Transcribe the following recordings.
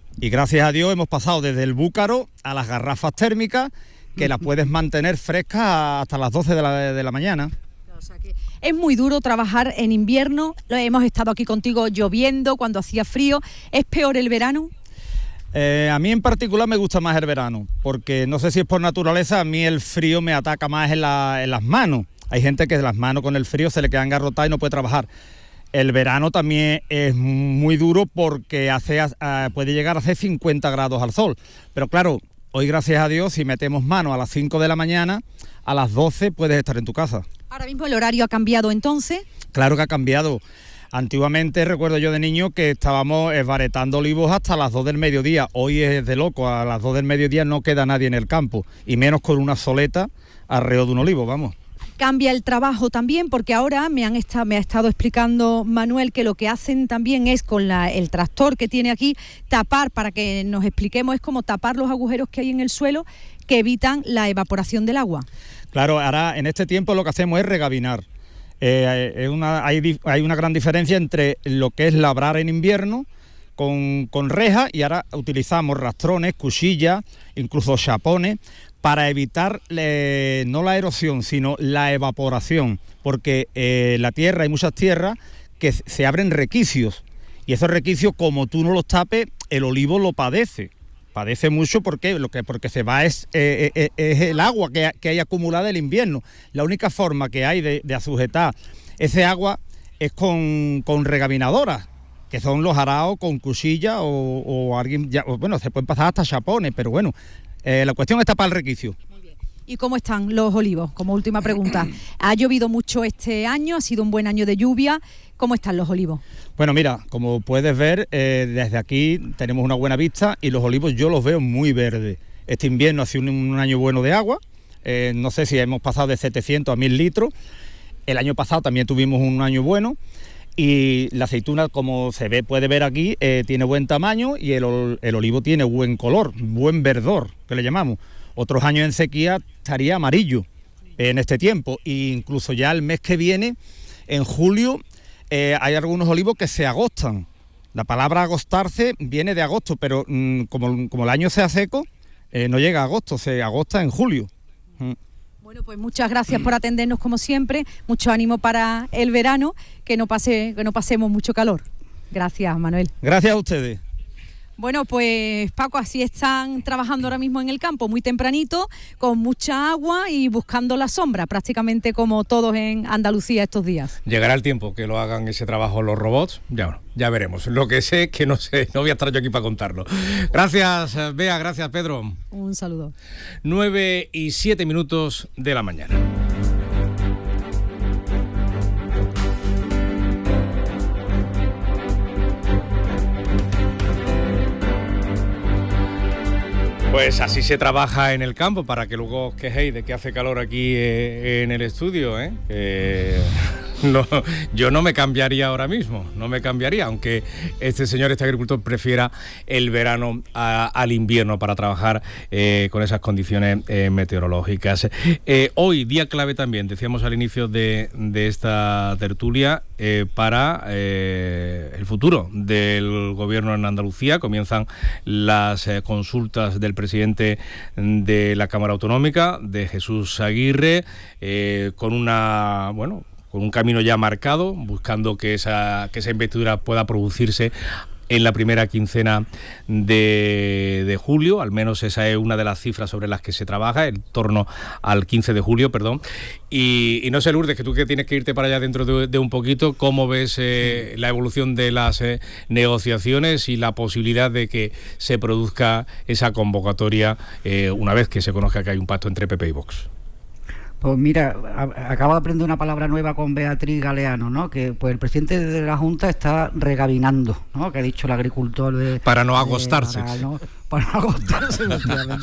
Y gracias a Dios hemos pasado desde el búcaro a las garrafas térmicas, que las puedes mantener frescas hasta las 12 de la mañana. O sea que es muy duro trabajar en invierno. Hemos estado aquí contigo lloviendo, cuando hacía frío. ¿Es peor el verano? A mí en particular me gusta más el verano, porque no sé si es por naturaleza, a mí el frío me ataca más en las manos. Hay gente que las manos con el frío se le quedan garrotadas y no puede trabajar. El verano también es muy duro porque puede llegar a hacer 50 grados al sol. Pero claro, hoy gracias a Dios, si metemos mano a las 5 de la mañana, a las 12 puedes estar en tu casa. Ahora mismo el horario ha cambiado entonces. Claro que ha cambiado. Antiguamente recuerdo yo de niño que estábamos esbaretando olivos hasta las 2 del mediodía. Hoy es de loco, a las 2 del mediodía no queda nadie en el campo, y menos con una soleta alrededor de un olivo, vamos. Cambia el trabajo también, porque ahora me ha estado explicando Manuel que lo que hacen también es con el tractor que tiene aquí, tapar, para que nos expliquemos, es como tapar los agujeros que hay en el suelo que evitan la evaporación del agua. Claro, ahora en este tiempo lo que hacemos es regabinar. Hay una gran diferencia entre lo que es labrar en invierno con reja, y ahora utilizamos rastrones, cuchillas, incluso chapones, para evitar no la erosión, sino la evaporación, porque la tierra, hay muchas tierras que se abren requicios, y esos requicios, como tú no los tapes, el olivo lo padece mucho, porque se va es el agua que hay acumulada el invierno. La única forma que hay de sujetar ese agua es con regaminadoras, que son los araos con cuchilla o alguien, se pueden pasar hasta chapones, pero bueno, la cuestión está para el requicio. ¿Y cómo están los olivos? Como última pregunta. ¿Ha llovido mucho este año? ¿Ha sido un buen año de lluvia? ¿Cómo están los olivos? Bueno, mira, como puedes ver, desde aquí tenemos una buena vista y los olivos yo los veo muy verdes. Este invierno ha sido un año bueno de agua. No sé si hemos pasado de 700 a 1000 litros. El año pasado también tuvimos un año bueno. Y la aceituna, como puede ver aquí, tiene buen tamaño, y el olivo tiene buen color, buen verdor, que le llamamos. Otros años en sequía estaría amarillo en este tiempo, e incluso ya el mes que viene, en julio, hay algunos olivos que se agostan. La palabra agostarse viene de agosto, pero como el año sea seco, no llega a agosto, se agosta en julio. Bueno, pues muchas gracias por atendernos como siempre, mucho ánimo para el verano, que no pasemos mucho calor. Gracias, Manuel. Gracias a ustedes. Bueno, pues Paco, así están trabajando ahora mismo en el campo, muy tempranito, con mucha agua y buscando la sombra, prácticamente como todos en Andalucía estos días. Llegará el tiempo que lo hagan ese trabajo los robots, ya veremos. Lo que sé es que no voy a estar yo aquí para contarlo. Gracias, Bea, gracias, Pedro. Un saludo. 9:07 de la mañana. Pues así se trabaja en el campo, para que luego os quejéis de que hace calor aquí en el estudio, ¿eh? No, yo no me cambiaría ahora mismo, aunque este agricultor prefiera el verano al invierno para trabajar con esas condiciones meteorológicas. Hoy, día clave también, decíamos al inicio de esta tertulia, para el futuro del gobierno en Andalucía. Comienzan las consultas del presidente de la Cámara Autonómica, de Jesús Aguirre, con un camino ya marcado, buscando que esa investidura pueda producirse en la primera quincena de julio, al menos esa es una de las cifras sobre las que se trabaja, en torno al 15 de julio, perdón. Y no sé, Lourdes, que tú que tienes que irte para allá dentro de un poquito, ¿cómo ves la evolución de las negociaciones y la posibilidad de que se produzca esa convocatoria una vez que se conozca que hay un pacto entre PP y Vox? Pues mira, acabo de aprender una palabra nueva con Beatriz Galeano, ¿no? Que pues el presidente de la Junta está regabinando, ¿no? Que ha dicho el agricultor para no agostarse. para no agotarse, efectivamente.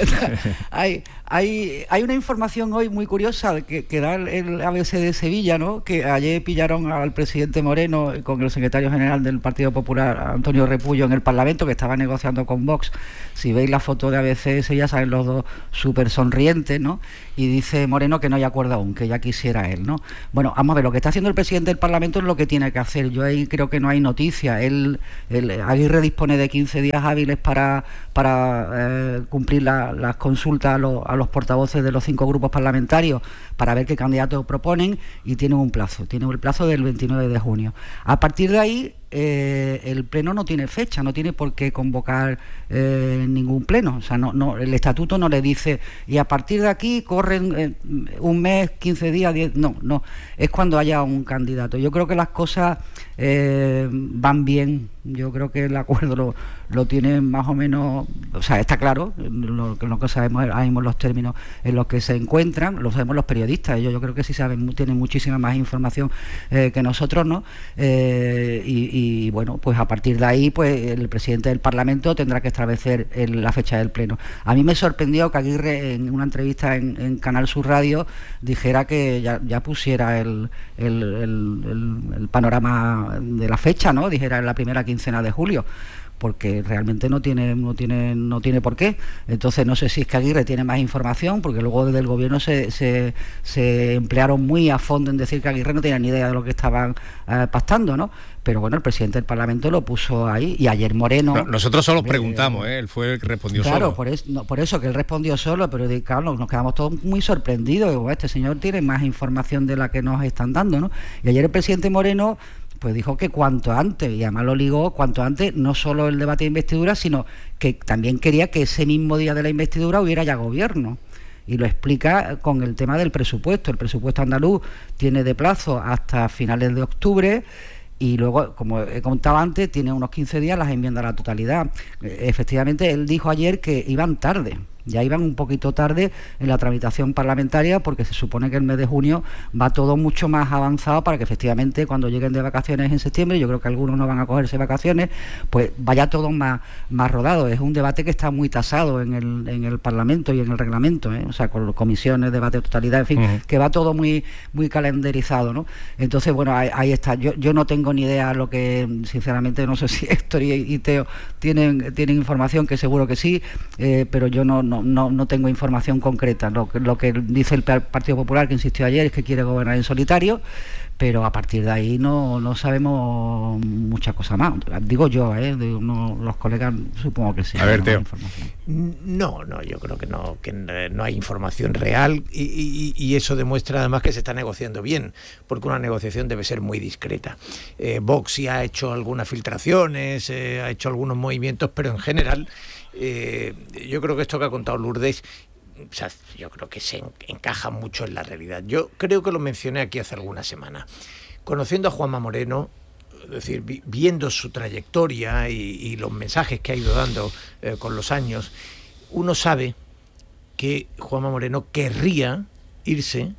Hay una información hoy muy curiosa que da el ABC de Sevilla, ¿no? Que ayer pillaron al presidente Moreno con el secretario general del Partido Popular, Antonio Repullo, en el Parlamento, que estaba negociando con Vox. Si veis la foto de ABC de Sevilla, salen los dos súper sonrientes, ¿no? Y dice Moreno que no hay acuerdo aún, que ya quisiera él, ¿no? Bueno, vamos a ver, lo que está haciendo el presidente del Parlamento es lo que tiene que hacer. Yo ahí creo que no hay noticia. Aguirre dispone de 15 días hábiles para cumplir las consultas a los portavoces de los 5 grupos parlamentarios para ver qué candidatos proponen, y tienen un plazo, del 29 de junio. A partir de ahí, el pleno no tiene fecha, no tiene por qué convocar ningún pleno. O sea, no, el estatuto no le dice, y a partir de aquí corren un mes, 15 días, 10... No, es cuando haya un candidato. Yo creo que las cosas van bien. Yo creo que el acuerdo lo tienen más o menos, o sea, está claro, lo que sabemos ahora mismo, los términos en los que se encuentran, lo sabemos los periodistas. Ellos yo creo que sí saben, tienen muchísima más información que nosotros, ¿no? Y bueno, pues a partir de ahí, pues el presidente del Parlamento tendrá que establecer la fecha del pleno. A mí me sorprendió que Aguirre, en una entrevista en Canal Sur Radio, dijera que ya pusiera el panorama de la fecha, ¿no? Dijera en la primera quincena de julio, porque realmente no tiene por qué. Entonces no sé si es que Aguirre tiene más información, porque luego desde el gobierno se emplearon muy a fondo en decir que Aguirre no tenía ni idea de lo que estaban pactando, ¿no? Pero bueno, el presidente del Parlamento lo puso ahí, y ayer Moreno... No, nosotros solo preguntamos, él fue el que respondió solo. Claro, por eso que él respondió solo, pero claro, nos quedamos todos muy sorprendidos. Digo, este señor tiene más información de la que nos están dando, ¿no? Y ayer el presidente Moreno pues dijo que cuanto antes, y además lo ligó cuanto antes, no solo el debate de investidura, sino que también quería que ese mismo día de la investidura hubiera ya gobierno. Y lo explica con el tema del presupuesto. El presupuesto andaluz tiene de plazo hasta finales de octubre, y luego, como he contado antes, tiene unos 15 días las enmiendas a la totalidad. Efectivamente, él dijo ayer que iban tarde. Ya iban un poquito tarde en la tramitación parlamentaria, porque se supone que el mes de junio va todo mucho más avanzado para que efectivamente cuando lleguen de vacaciones en septiembre, yo creo que algunos no van a cogerse vacaciones, pues vaya todo más rodado. Es un debate que está muy tasado en el Parlamento y en el reglamento, o sea, con comisiones, debate de totalidad, en fin, que va todo muy calendarizado, ¿no? Entonces, bueno, ahí está. Yo no tengo ni idea lo que, sinceramente, no sé si Héctor y Teo tienen información, que seguro que sí, pero yo no tengo información concreta. Lo que dice el Partido Popular, que insistió ayer, es que quiere gobernar en solitario, pero a partir de ahí no sabemos mucha cosa más. Digo yo, los colegas supongo que sí. A ver, Teo. No, yo creo que no hay información real, y eso demuestra además que se está negociando bien, porque una negociación debe ser muy discreta. Vox sí ha hecho algunas filtraciones, ha hecho algunos movimientos, pero en general yo creo que esto que ha contado Lourdes, o sea, yo creo que se encaja mucho en la realidad. Yo creo que lo mencioné aquí hace algunas semanas. Conociendo a Juanma Moreno, es decir, viendo su trayectoria y los mensajes que ha ido dando con los años, uno sabe que Juanma Moreno querría irse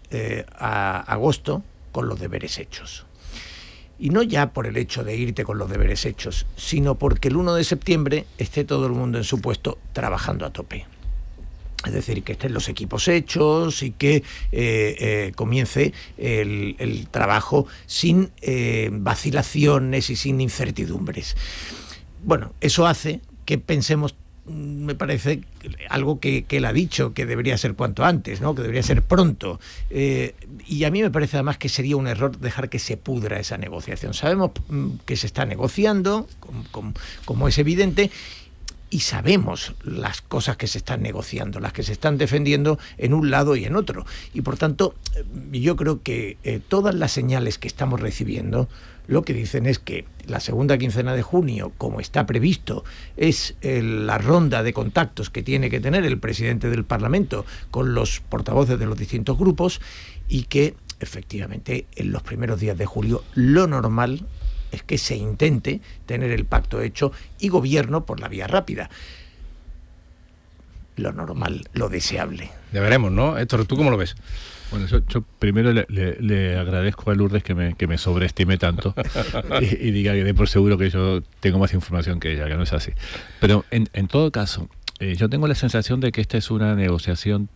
a agosto con los deberes hechos. Y no ya por el hecho de irte con los deberes hechos, sino porque el 1 de septiembre esté todo el mundo en su puesto trabajando a tope. Es decir, que estén los equipos hechos y que comience el trabajo sin vacilaciones y sin incertidumbres. Bueno, eso hace que pensemos, me parece, algo que él ha dicho, que debería ser cuanto antes, ¿no? Que debería ser pronto. Y a mí me parece además que sería un error dejar que se pudra esa negociación. Sabemos que se está negociando, como es evidente, y sabemos las cosas que se están negociando, las que se están defendiendo en un lado y en otro. Y por tanto, yo creo que todas las señales que estamos recibiendo lo que dicen es que la segunda quincena de junio, como está previsto, es la ronda de contactos que tiene que tener el presidente del Parlamento con los portavoces de los distintos grupos, y que efectivamente en los primeros días de julio lo normal es que se intente tener el pacto hecho y gobierno por la vía rápida. lo normal, lo deseable. Ya veremos, ¿no? Héctor, ¿tú cómo lo ves? Bueno, yo primero le agradezco a Lourdes que me sobreestime tanto y diga que dé por seguro que yo tengo más información que ella, que no es así. Pero en todo caso, yo tengo la sensación de que esta es una negociación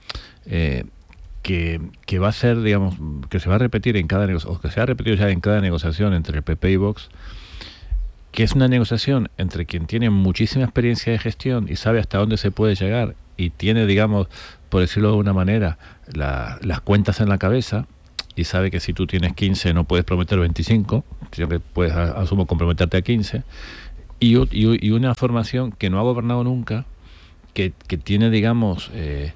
que va a ser, digamos, que se va a repetir en cada negociación, o que se ha repetido ya en cada negociación entre el PP y Vox, que es una negociación entre quien tiene muchísima experiencia de gestión y sabe hasta dónde se puede llegar y tiene, digamos, por decirlo de una manera, las cuentas en la cabeza y sabe que si tú tienes 15 no puedes prometer 25, sino que puedes, asumo, comprometerte a 15, y una formación que no ha gobernado nunca, que tiene, digamos,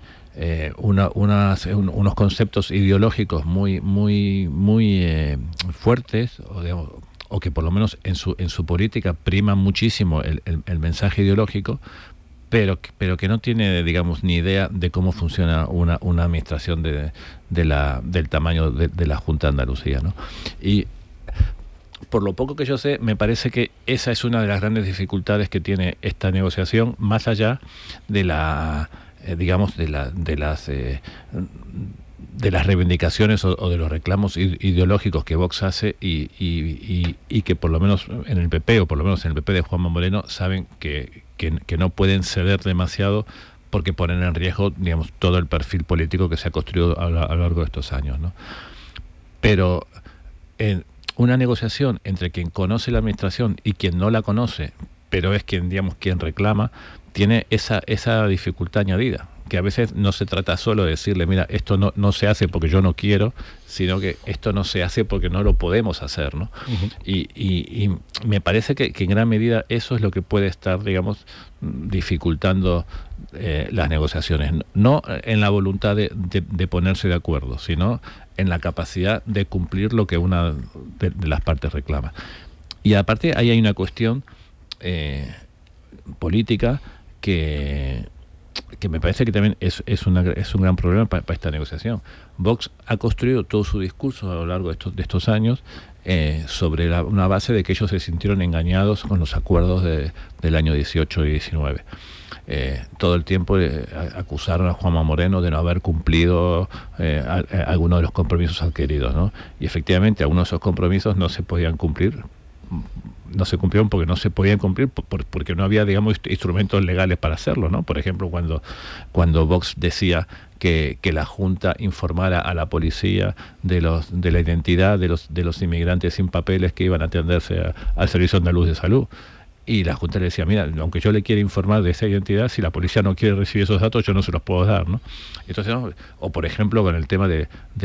unos conceptos ideológicos muy fuertes, o digamos, o que por lo menos en su política prima muchísimo el mensaje ideológico, pero que no tiene, digamos, ni idea de cómo funciona una administración del tamaño de la Junta de Andalucía, ¿no? Y por lo poco que yo sé, me parece que esa es una de las grandes dificultades que tiene esta negociación, más allá de digamos, de las reivindicaciones o de los reclamos ideológicos que Vox hace y que por lo menos en el PP, o por lo menos en el PP de Juanma Moreno, saben que no pueden ceder demasiado porque ponen en riesgo, digamos, todo el perfil político que se ha construido a lo largo de estos años, ¿no? Pero en una negociación entre quien conoce la administración y quien no la conoce, pero es quien reclama, tiene esa dificultad añadida, que a veces no se trata solo de decirle, mira, esto no se hace porque yo no quiero, sino que esto no se hace porque no lo podemos hacer, ¿no? Uh-huh. Y me parece que en gran medida eso es lo que puede estar, digamos, dificultando las negociaciones. No en la voluntad de ponerse de acuerdo, sino en la capacidad de cumplir lo que una de las partes reclama. Y aparte ahí hay una cuestión política que me parece que también es un gran problema para esta negociación. Vox ha construido todo su discurso a lo largo de estos años sobre una base de que ellos se sintieron engañados con los acuerdos del año 18 y 19. Todo el tiempo acusaron a Juanma Moreno de no haber cumplido algunos de los compromisos adquiridos, ¿no? Y efectivamente algunos de esos compromisos no se podían cumplir. No se cumplieron porque no se podían cumplir porque no había, digamos, instrumentos legales para hacerlo, ¿no? Por ejemplo, cuando Vox decía que la Junta informara a la policía de la identidad de los inmigrantes sin papeles que iban a atenderse al Servicio Andaluz de Salud. Y la Junta le decía, mira, aunque yo le quiera informar de esa identidad, si la policía no quiere recibir esos datos, yo no se los puedo dar, ¿no? Entonces, ¿no? O por ejemplo, con el tema del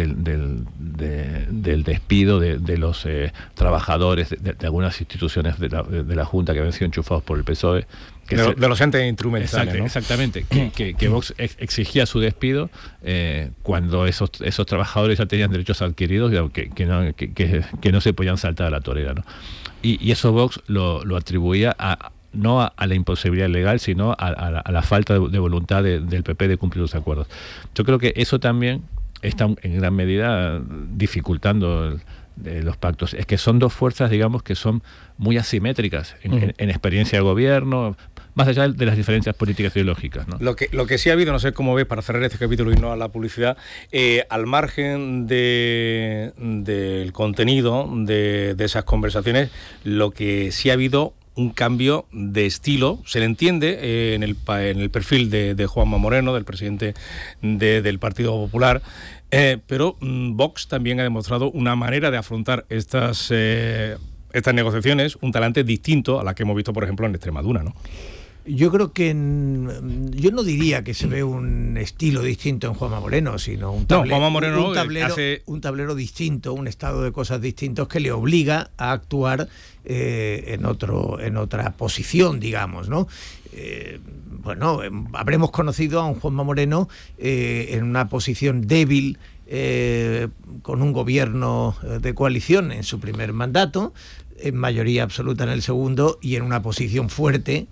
despido de los trabajadores de algunas instituciones de la Junta que habían sido enchufados por el PSOE. De los entes instrumentales, ¿no? Exactamente, que Vox exigía su despido cuando esos trabajadores ya tenían derechos adquiridos, que no se podían saltar a la torera, ¿no? Y eso Vox lo atribuía no a la imposibilidad legal, sino a la falta de voluntad del PP de cumplir los acuerdos. Yo creo que eso también está en gran medida dificultando los pactos. Es que son dos fuerzas, digamos, que son muy asimétricas en experiencia de gobierno, más allá de las diferencias políticas y ideológicas, ¿no? Lo que sí ha habido, no sé cómo ves, para cerrar este capítulo y no a la publicidad, al margen del contenido de esas conversaciones, lo que sí ha habido un cambio de estilo, se le entiende en el perfil de Juanma Moreno, del presidente del Partido Popular, pero Vox también ha demostrado una manera de afrontar estas negociaciones, un talante distinto a la que hemos visto, por ejemplo, en Extremadura, ¿no? Yo creo que yo no diría que se ve un estilo distinto en Juanma Moreno, sino un tablero distinto, un estado de cosas distintos que le obliga a actuar en otra posición, digamos, ¿no? Bueno, habremos conocido a un Juanma Moreno en una posición débil, con un gobierno de coalición en su primer mandato, en mayoría absoluta en el segundo y en una posición fuerte,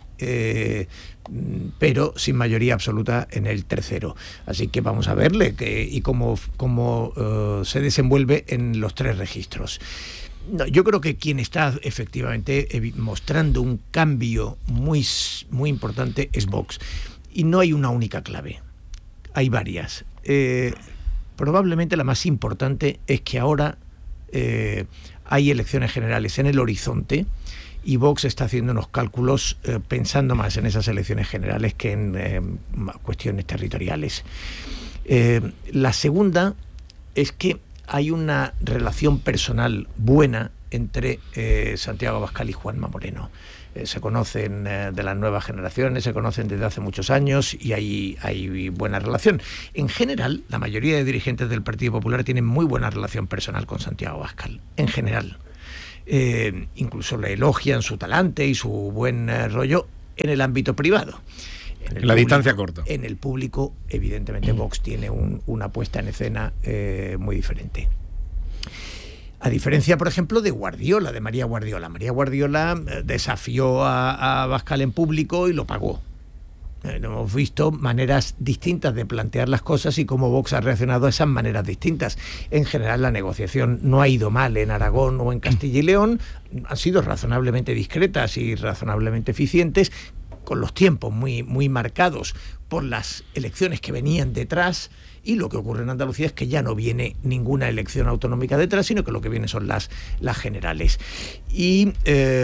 pero sin mayoría absoluta en el tercero. Así que vamos a verle cómo se desenvuelve en los tres registros. No, yo creo que quien está efectivamente mostrando un cambio muy, muy importante es Vox. Y no hay una única clave, hay varias. Probablemente la más importante es que ahora hay elecciones generales en el horizonte y Vox está haciendo unos cálculos pensando más en esas elecciones generales que en cuestiones territoriales. La segunda es que hay una relación personal buena entre Santiago Abascal y Juanma Moreno. Se conocen de las nuevas generaciones, se conocen desde hace muchos años y hay buena relación. En general, la mayoría de dirigentes del Partido Popular tienen muy buena relación personal con Santiago Abascal, en general. Incluso le elogian su talante y su buen rollo en el ámbito privado. La distancia corta. En el público, evidentemente, Vox tiene una puesta en escena muy diferente. A diferencia, por ejemplo, de Guardiola, de María Guardiola. María Guardiola desafió a Abascal en público y lo pagó. Hemos visto maneras distintas de plantear las cosas y cómo Vox ha reaccionado a esas maneras distintas. En general, la negociación no ha ido mal en Aragón o en Castilla y León. Han sido razonablemente discretas y razonablemente eficientes, con los tiempos muy marcados por las elecciones que venían detrás. Y lo que ocurre en Andalucía es que ya no viene ninguna elección autonómica detrás, sino que lo que viene son las generales. Y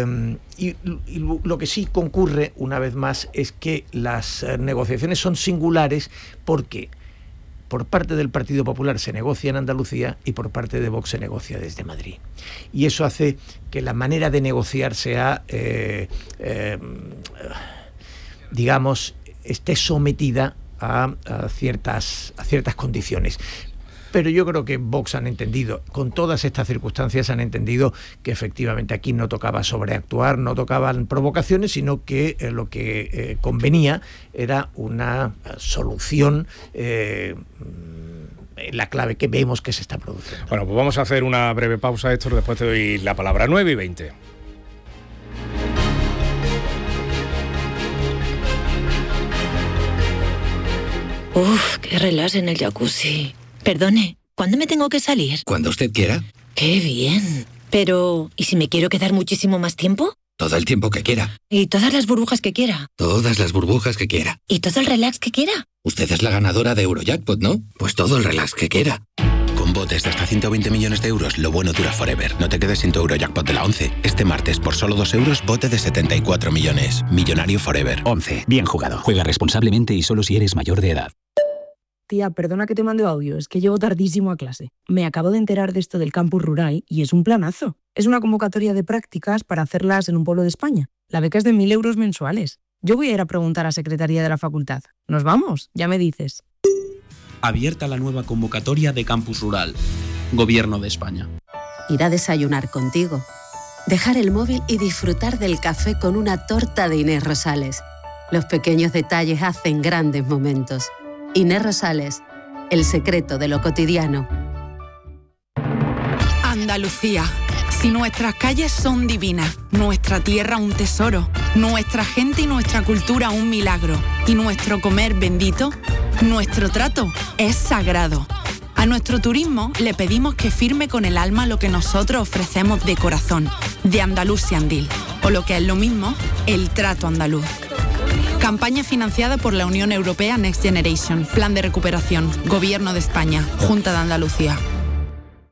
lo que sí concurre, una vez más, es que las negociaciones son singulares porque por parte del Partido Popular se negocia en Andalucía y por parte de Vox se negocia desde Madrid. Y eso hace que la manera de negociar sea, digamos, esté sometida a ciertas condiciones. Pero yo creo que Vox han entendido, con todas estas circunstancias han entendido que efectivamente aquí no tocaba sobreactuar, no tocaban provocaciones, sino que lo que convenía era una solución, la clave que vemos que se está produciendo. Bueno, pues vamos a hacer una breve pausa, Héctor, después te doy la palabra. 9:20. Uf, qué relax en el jacuzzi. Perdone, ¿cuándo me tengo que salir? Cuando usted quiera. ¡Qué bien! Pero, ¿y si me quiero quedar muchísimo más tiempo? Todo el tiempo que quiera. ¿Y todas las burbujas que quiera? Todas las burbujas que quiera. ¿Y todo el relax que quiera? Usted es la ganadora de Eurojackpot, ¿no? Pues todo el relax que quiera. Con botes de hasta 120 millones de euros, lo bueno dura forever. No te quedes sin tu Eurojackpot de la 11. Este martes, por solo 2 euros, bote de 74 millones. Millonario forever. 11. Bien jugado. Juega responsablemente y solo si eres mayor de edad. Tía, perdona que te mande audio, es que llego tardísimo a clase. Me acabo de enterar de esto del campus rural y es un planazo. Es una convocatoria de prácticas para hacerlas en un pueblo de España. La beca es de 1.000 euros mensuales. Yo voy a ir a preguntar a Secretaría de la Facultad. ¿Nos vamos? Ya me dices. Abierta la nueva convocatoria de campus rural. Gobierno de España. Ir a desayunar contigo. Dejar el móvil y disfrutar del café con una torta de Inés Rosales. Los pequeños detalles hacen grandes momentos. Inés Rosales, el secreto de lo cotidiano. Andalucía. Si nuestras calles son divinas, nuestra tierra un tesoro, nuestra gente y nuestra cultura un milagro, y nuestro comer bendito, nuestro trato es sagrado. A nuestro turismo le pedimos que firme con el alma lo que nosotros ofrecemos de corazón, de Andalucía Andil, o lo que es lo mismo, el trato andaluz. Campaña financiada por la Unión Europea Next Generation, Plan de Recuperación, Gobierno de España, Junta de Andalucía.